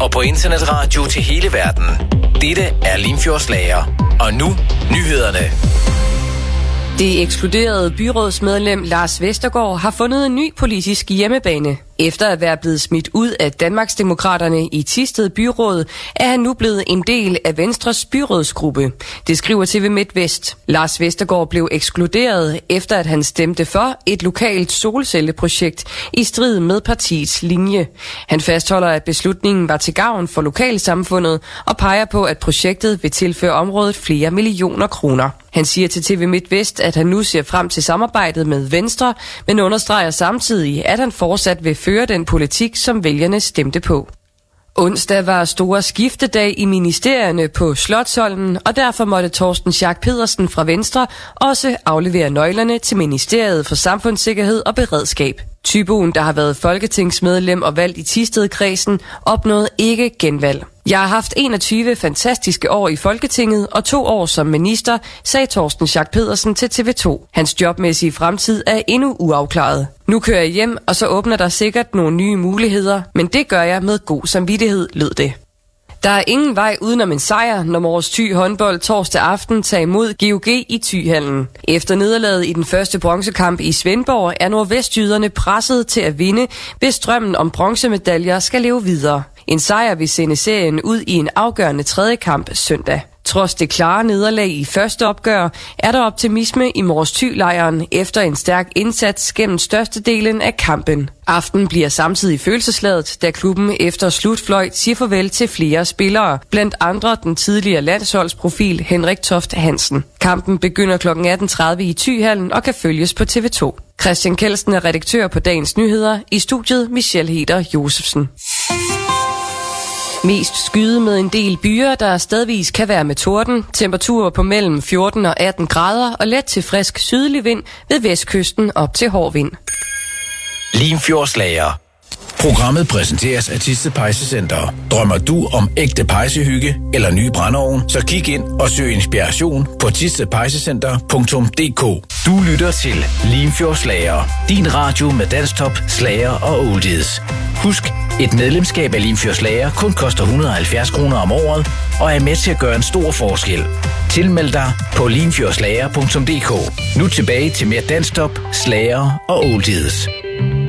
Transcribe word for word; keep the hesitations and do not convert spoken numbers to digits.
og på internetradio til hele verden. Dette er Limfjords Lager. Og nu, nyhederne. Det ekskluderede byrådsmedlem Lars Vestergaard har fundet en ny politisk hjemmebane. Efter at være blevet smidt ud af Danmarksdemokraterne i Thisted Byråd, er han nu blevet en del af Venstres byrådsgruppe. Det skriver T V MidtVest. Lars Vestergaard blev ekskluderet, efter at han stemte for et lokalt solcelleprojekt i strid med partiets linje. Han fastholder, at beslutningen var til gavn for lokalsamfundet og peger på, at projektet vil tilføre området flere millioner kroner. Han siger til T V MidtVest, at han nu ser frem til samarbejdet med Venstre, men understreger samtidig, at han fortsat vil føre den politik, som vælgerne stemte på. Onsdag var store skiftedag i ministerierne på Slotsholmen, og derfor måtte Torsten Schack Pedersen fra Venstre også aflevere nøglerne til Ministeriet for Samfundssikkerhed og Beredskab. Tyboen, der har været folketingsmedlem og valgt i Thisted-kredsen, opnåede ikke genvalg. Jeg har haft enogtyve fantastiske år i Folketinget og to år som minister, sagde Torsten Schack Pedersen til T V to. Hans jobmæssige fremtid er endnu uafklaret. Nu kører jeg hjem, og så åbner der sikkert nogle nye muligheder, men det gør jeg med god samvittighed, lød det. Der er ingen vej udenom en sejr, når Mors Thy håndbold torsdag aften tager imod G O G i Thyhallen. Efter nederlaget i den første bronzekamp i Svendborg er nordvestjyderne presset til at vinde, hvis drømmen om bronzemedaljer skal leve videre. En sejr vil sende serien ud i en afgørende tredje kamp søndag. Trods det klare nederlag i første opgør, er der optimisme i Mors Thy-lejren efter en stærk indsats gennem størstedelen af kampen. Aften bliver samtidig følelsesladet, da klubben efter slutfløjt siger farvel til flere spillere, blandt andre den tidligere landsholdsprofil Henrik Toft Hansen. Kampen begynder klokken atten tredive i Thyhallen og kan følges på T V to. Christian Kelsen er redaktør på Dagens Nyheder, i studiet Michelle Heder Josefsen. Mest skyde med en del byer, der stadigvis kan være med torden. Temperaturer på mellem fjorten og atten grader og let til frisk sydlig vind ved vestkysten op til hård vind. Limfjords Lager. Programmet præsenteres af Thisted Pejsecenter. Drømmer du om ægte pejsehygge eller ny brændeovn, så kig ind og søg inspiration på thisted pejsecenter punktum d k. Du lytter til Limfjords Lager. Din radio med dansktop, slager og oldies. Husk, et medlemskab af Limfjords Lager kun koster et hundrede og halvfjerds kroner om året og er med til at gøre en stor forskel. Tilmeld dig på limfjordslager punktum d k. Nu tilbage til mere dansktop, slager og oldies.